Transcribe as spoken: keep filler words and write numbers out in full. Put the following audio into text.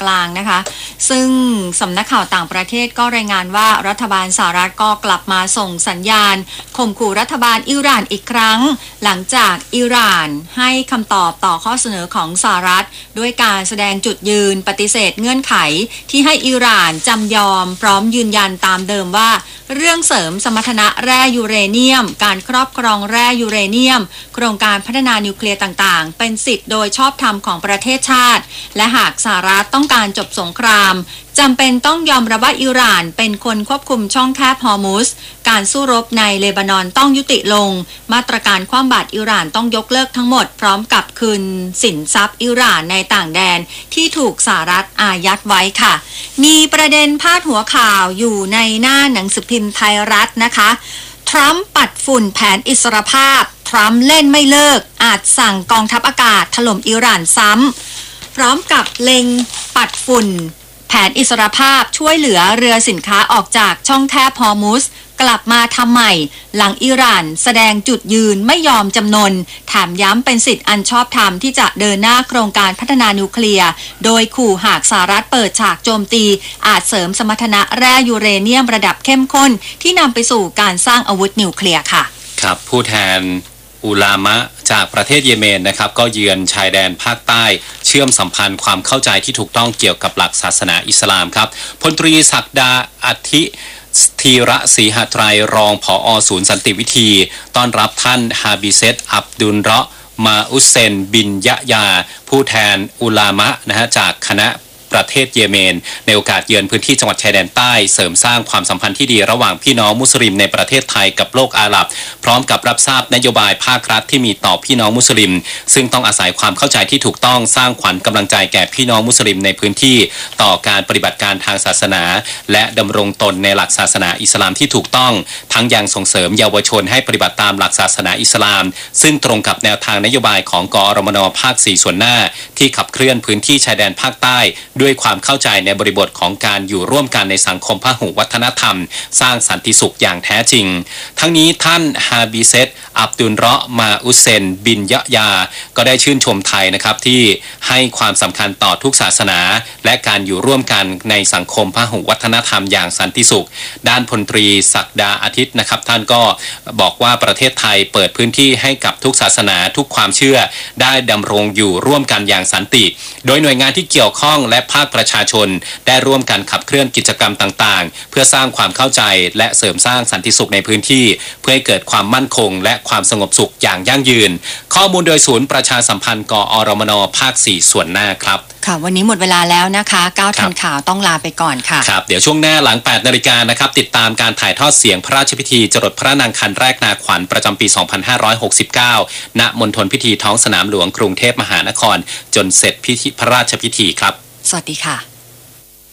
กลางนะคะซึ่งสำนักข่าวต่างประเทศก็รายงานว่ารัฐบาลสหรัฐก็กลับมาส่งสัญญาณข่มขู่รัฐบาลอิหร่านอีกครั้งหลังจากอิหร่านให้คำตอบต่อข้อเสนอของสหรัฐด้วยการแสดงจุดยืนปฏิเสธเงื่อนไขที่ให้อิหร่านจำยอมพร้อมยืนยันตามเดิมว่าเรื่องเสริมสมรรถนะแร่ยูเรเนียมการครอบครองแร่ยูเรเนียมโครงการพัฒนานิวเคลียร์ต่างๆเป็นสิทธิ์โดยชอบธรรมของประเทศชาติและหากสหรัฐต้องการจบสงครามจำเป็นต้องยอมรับว่าอิหร่านเป็นคนควบคุมช่องแคบฮอร์มุซการสู้รบในเลบานอนต้องยุติลงมาตรการคว่ำบาตรอิหร่านต้องยกเลิกทั้งหมดพร้อมกับคืนสินทรัพย์อิหร่านในต่างแดนที่ถูกสหรัฐอายัดไว้ค่ะมีประเด็นพาดหัวข่าวอยู่ในหน้าหนังสือพิมพ์ไทยรัฐนะคะทรัมป์ปัดฝุ่นแผนอิสรภาพทรัมป์เล่นไม่เลิกอาจสั่งกองทัพอากาศถล่มอิหร่านซ้ำพร้อมกับเล็งปัดฝุ่นแผนอิสรภาพช่วยเหลือเรือสินค้าออกจากช่องแคบฮอร์มุซกลับมาทำใหม่หลังอิหร่านแสดงจุดยืนไม่ยอมจำนนถามย้ำเป็นสิทธิ์อันชอบธรรมที่จะเดินหน้าโครงการพัฒนานิวเคลียร์โดยขู่หากสหรัฐเปิดฉากโจมตีอาจเสริมสมรรถนะแร่ยูเรเนียมระดับเข้มข้นที่นำไปสู่การสร้างอาวุธนิวเคลียร์ค่ะครับผู้แทนอุลามะจากประเทศเยเมนนะครับก็เยือนชายแดนภาคใต้เชื่อมสัมพันธ์ความเข้าใจที่ถูกต้องเกี่ยวกับหลักศาสนาอิสลามครับพลตรีศักดาอธิธีระศรีหไตรรองผอ.ศูนย์สันติวิธีต้อนรับท่านฮาบิเซตอับดุลเราะห์มาอุสเซนบินยะยาผู้แทนอุลามะนะฮะจากคณะประเทศเยเมนในโอกาสเยือนพื้นที่จังหวัดชายแดนใต้เสริมสร้างความสัมพันธ์ที่ดีระหว่างพี่น้องมุสลิมในประเทศไทยกับโลกอาหรับพร้อมกับรับทราบนโยบายภาครัฐที่มีต่อพี่น้องมุสลิมซึ่งต้องอาศัยความเข้าใจที่ถูกต้องสร้างขวัญกำลังใจแก่พี่น้องมุสลิมในพื้นที่ต่อการปฏิบัติการทางศาสนาและดำรงตนในหลักศาสนาอิสลามที่ถูกต้องทั้งยังส่งเสริมเยาวชนให้ปฏิบัติตามหลักศาสนาอิสลามซึ่งตรงกับแนวทางนโยบายของกอรมนภาคสี่ส่วนหน้าที่ขับเคลื่อนพื้นที่ชายแดนภาคใต้ด้วยความเข้าใจในบริบทของการอยู่ร่วมกันในสังคมพหุวัฒนธรรมสร้างสันติสุขอย่างแท้จริงทั้งนี้ท่านฮาบิเซตอับดุลเราะห์มาอุสเซนบินยะยาก็ได้ชื่นชมไทยนะครับที่ให้ความสำคัญต่อทุกศาสนาและการอยู่ร่วมกันในสังคมพหุวัฒนธรรมอย่างสันติสุขด้านพลตรีศักดาอาทิตย์นะครับท่านก็บอกว่าประเทศไทยเปิดพื้นที่ให้กับทุกศาสนาทุกความเชื่อได้ดำรงอยู่ร่วมกันอย่างสันติโดยหน่วยงานที่เกี่ยวข้องและภาคประชาชนได้ร่วมกันขับเคลื่อนกิจกรรมต่างๆเพื่อสร้างความเข้าใจและเสริมสร้างสันติสุขในพื้นที่เพื่อให้เกิดความมั่นคงและความสงบสุขอย่างยั่งยืนข้อมูลโดยศูนย์ประชาสัมพันธ์กอรมนภาคสี่ส่วนหน้าครับค่ะวันนี้หมดเวลาแล้วนะคะเก้าทันข่าวต้องลาไปก่อนค่ะครับเดี๋ยวช่วงหน้าหลังแปดนาฬิกานะครับติดตามการถ่ายทอดเสียงพระราชพิธีจรดพระนางคันแรกนาขวัญประจำปีสองพันห้าร้อยหกสิบเก้าณมณฑลพิธีท้องสนามหลวงกรุงเทพมหานครจนเสร็จพิธีพระราชพิธีครับสวัสดีค่ะ